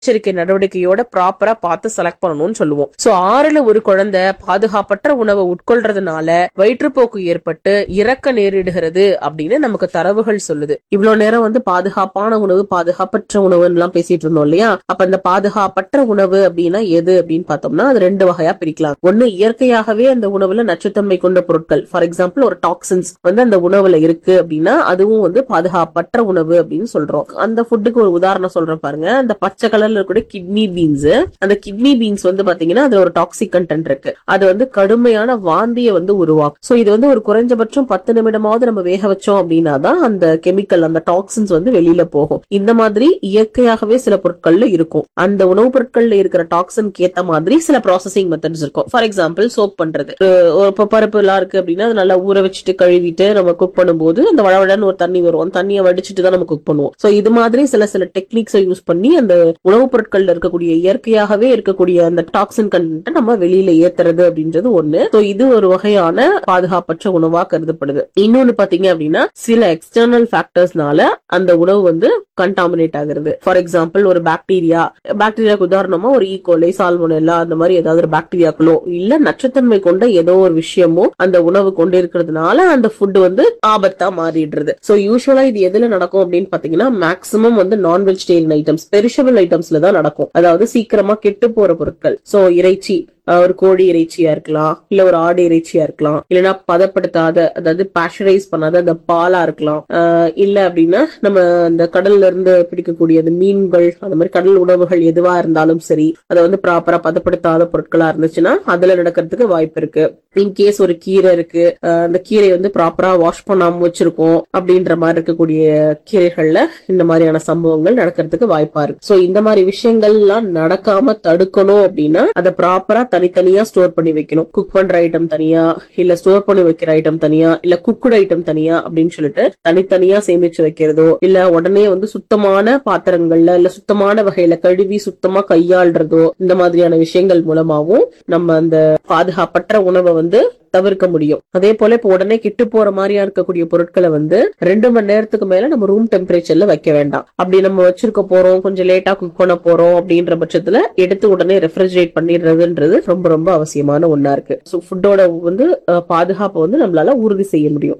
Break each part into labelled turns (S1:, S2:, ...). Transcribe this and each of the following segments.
S1: எச்சரிக்கை நடவடிக்கையோட ப்ராப்பரா பார்த்து செலக்ட் பண்ணணும்னு சொல்லுவோம். சோ 6ல ஒரு குழந்தை பாதுகாப்பற்ற உணவை உட்கொள்றதுனால வயிற்றுப்போக்கு ஏற்பட்டு இறக்க நேரிடுகிறது அப்படின்னு நமக்கு தரவுகள் சொல்லுது. இவ்வளவு நேரம் பாதுகாப்பான உணவு, பாதுகாப்பற்ற உணவு எல்லாம் பேசிட்டு இருந்தோம் இல்லையா? அப்ப இந்த பாதுகாப்பற்ற உணவு அப்படின்னா எது அப்படின்னு பார்த்தோம்னா அது 2 வகையா பிரிக்கலாம். ஒண்ணு, இயற்கையாகவே அந்த உணவுல நச்சுத்தன்மை கொண்ட பொருட்கள். ஃபார் எக்ஸாம்பிள், ஒரு டாக்ஸின்ஸ் அந்த உணவுல இருக்கு அப்படின்னா அதுவும் பாதுகாப்பற்ற உணவு அப்படின்னு சொல்றோம். அந்த ஃபுட்டுக்கு ஒரு உதாரணம் சொல்றேன் பாருங்க. அந்த பச்சை கலர்ல இருக்கக்கூடிய கிட்னி பீன்ஸ், அந்த கிட்னி பீன்ஸ் பாத்தீங்கன்னா அதுல ஒரு டாக்ஸிக் கண்டென்ட் இருக்கு. அது கடுமையான வாந்தியை உருவாக்கும். சோ இது ஒரு குறைஞ்சபட்சம் 10 நிமிடமாவது நம்ம வேக வச்சோம் அப்படின்னா தான் அந்த கெமிக்கல், அந்த டாக்ஸின்ஸ் வெளியில போகும். இந்த மாதிரி இயற்கையாகவே சில பொருட்கள்ல இருக்கும். அந்த உணவுப் பொருட்கள்ல இருக்கிற டாக்ஸின்க்கு ஏத்த மாதிரி சில ப்ராசஸிங் மெத்தட்ஸ் இருக்கும். ஃபார் எக்ஸாம்பிள், சோப் பண்றது. ஒரு பருப்பு எல்லாம் இருக்கு அப்படின்னா அது நல்லா ஊற வச்சுட்டு கழுவிட்டு நம்ம குக் பண்ணும்போது அந்த வளவளன்னு ஒரு தண்ணி வரும். அந்த தண்ணியை வடிச்சிட்டு தான் நம்ம குக் பண்ணுவோம். சோ இது மாதிரி சில டெக்னிக்ஸை யூஸ் பண்ணி அந்த உணவுப் பொருட்கள்ல இருக்கக்கூடிய இயற்கையாகவே இருக்கக்கூடிய அந்த டாக்ஸின் கண்டென்ட் நம்ம வெளியில ஏத்துறது அப்படின்றது ஒண்ணு. சோ இது ஒரு வகையான பாதுகாப்பற்ற உணவா கருதப்படுது. இன்னொன்னு பாத்தீங்க அப்படின்னா சில எக்ஸ்டர்னல் ஃபேக்டர்ஸ்னால அந்த உணவு கண்டாமினேட் ஆகுறது. ஃபார் எக்ஸாம்பிள், ஒரு பாக்டீரியாக்கு உதாரணமா ஒரு ஈகோலை, சால்மோனெல்லா அந்த மாதிரி ஏதாவது ஒரு பாக்டீரியாக்களோ இல்ல நச்சுத்தன்மை கொண்ட ஏதோ ஒரு விஷயமோ அந்த உணவு கொண்டு இருக்கிறதுனால அந்த ஃபுட் ஆபத்தா மாறிடுறது. சோ யூசுவலா இது எதுல நடக்கும் அப்படின்னு பாத்தீங்கன்னா மேக்ஸிமம் நான் வெஜிடேரியன் ஐட்டம்ஸ், பெரிஷபிள் ஐட்டம்ஸ்ல தான் நடக்கும். அதாவது சீக்கிரமா கெட்டு போற பொருட்கள். சோ இறைச்சி, ஒரு கோழி இறைச்சியா இருக்கலாம், இல்ல ஒரு ஆடு இறைச்சியா இருக்கலாம், இல்லைன்னா பதப்படுத்தாத, அதாவது பாஸ்டரைஸ் பண்ணாத அந்த பாலா இருக்கலாம், இல்ல அப்படின்னா நம்ம அந்த கடல்ல இருந்து பிடிக்கக்கூடிய அந்த மீன்கள், அந்த மாதிரி கடல் உணவுகள் எதுவா இருந்தாலும் சரி, அதை ப்ராப்பரா பதப்படுத்தாத பொருட்களா இருந்துச்சுன்னா அதுல நடக்கிறதுக்கு வாய்ப்பு இருக்கு. இன்கேஸ் ஒரு கீரை இருக்கு, அந்த கீரை ப்ராப்பரா வாஷ் பண்ணாம வச்சிருக்கோம் அப்படின்ற மாதிரி இருக்கக்கூடிய கீரைகள்ல இந்த மாதிரியான சம்பவங்கள் நடக்கிறதுக்கு வாய்ப்பா இருக்கு. சோ இந்த மாதிரி விஷயங்கள் எல்லாம் நடக்காம தடுக்கணும் அப்படின்னா அதை ப்ராப்பரா தனித்தனியா ஸ்டோர் பண்ணி வைக்கணும். குக் பண்ற ஐட்டம் தனியா, இல்ல ஸ்டோர் பண்ணி வைக்கிற ஐட்டம் தனியா, இல்ல குக்குடு ஐட்டம் தனியா அப்படின்னு சொல்லிட்டு தனித்தனியா சேமிச்சு வைக்கிறதோ, இல்ல உடனே சுத்தமான பாத்திரங்கள்ல இல்ல சுத்தமான வகையில கழுவி சுத்தமா கையாள்றதோ, இந்த மாதிரியான விஷயங்கள் மூலமாவும் நம்ம அந்த பாதுகாப்பற்ற உணவை தவிர்க்க முடியும். அதே போல இப்ப உடனே கெட்டு போற மாதிரியா இருக்கக்கூடிய பொருட்களை 2 மணி நேரத்துக்கு மேல நம்ம ரூம் டெம்பரேச்சர்ல வைக்க வேண்டாம். அப்படி நம்ம வச்சிருக்க போறோம், கொஞ்சம் லேட்டா குக் பண்ண போறோம் அப்படின்ற பட்சத்துல எடுத்து உடனே ரெஃப்ரிஜரேட் பண்ணிடுறதுன்றது ரொம்ப ரொம்ப அவசியமான ஒண்ணா இருக்கு. சோ ஃபுட்டோட பாதுகாப்பை நம்மளால உறுதி செய்ய முடியும்.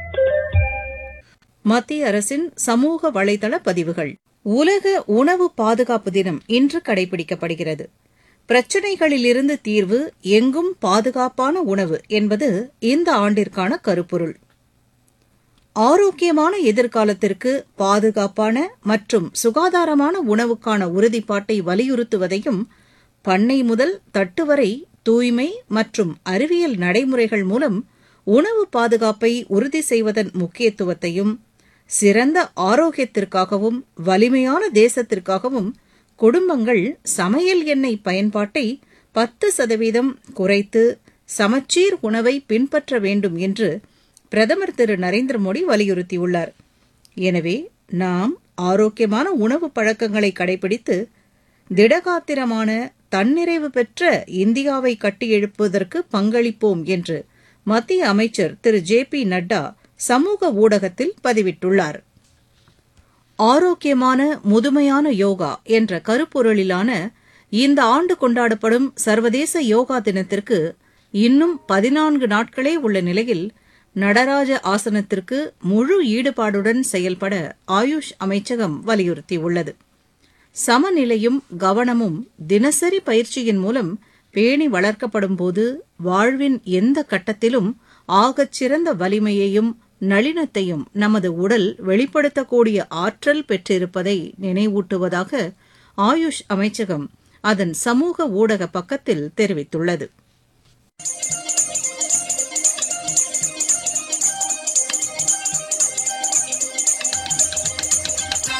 S2: மத்திய அரசின் சமூக வலைதள பதிவுகள். உலக உணவு பாதுகாப்பு தினம் இன்று கடைபிடிக்கப்படுகிறது. பிரச்சினைகளிலிருந்து தீர்வு, எங்கும் பாதுகாப்பான உணவு என்பது இந்த ஆண்டிற்கான கருப்பொருள். ஆரோக்கியமான எதிர்காலத்திற்கு பாதுகாப்பான மற்றும் சுகாதாரமான உணவுக்கான உறுதிப்பாட்டை வலியுறுத்துவதையும், பண்ணை முதல் தட்டு வரை தூய்மை மற்றும் அறிவியல் நடைமுறைகள் மூலம் உணவு பாதுகாப்பை உறுதி செய்வதன் முக்கியத்துவத்தையும், சிறந்த ஆரோக்கியத்திற்காகவும் வலிமையான தேசத்திற்காகவும் குடும்பங்கள் சமையல் எண்ணெய் பயன்பாட்டை 10% குறைத்து சமச்சீர் உணவை பின்பற்ற வேண்டும் என்று பிரதமர் திரு நரேந்திர மோடி வலியுறுத்தியுள்ளார். எனவே நாம் ஆரோக்கியமான உணவு பழக்கங்களை கடைபிடித்து திடகாத்திரமான தன்னிறைவு பெற்ற இந்தியாவை கட்டியெழுப்புவதற்கு பங்களிப்போம் என்று மத்திய அமைச்சர் திரு ஜே.பி. நட்டா சமூக ஊடகத்தில் பதிவிட்டுள்ளார். ஆரோக்கியமான முதுமையான யோகா என்ற கருப்பொருளிலான இந்த ஆண்டு கொண்டாடப்படும் சர்வதேச யோகா தினத்திற்கு இன்னும் 14 நாட்களே உள்ள நிலையில் நடராஜ ஆசனத்திற்கு முழு ஈடுபாடுடன் செயல்பட ஆயுஷ் அமைச்சகம் வலியுறுத்தியுள்ளது. சமநிலையும் கவனமும் தினசரி பயிற்சியின் மூலம் பேணி வளர்க்கப்படும்போது வாழ்வின் எந்த கட்டத்திலும் ஆகச்சிறந்த வலிமையையும் நளினத்தையும் நமது உடல் வெளிப்படுத்தக்கூடிய ஆற்றல் பெற்றிருப்பதை நினைவூட்டுவதாக ஆயுஷ் அமைச்சகம் அதன் சமூக ஊடக பக்கத்தில் தெரிவித்துள்ளது.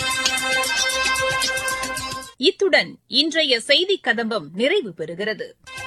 S3: இத்துடன் இன்றைய செய்திக் கதம்பம் நிறைவு பெறுகிறது.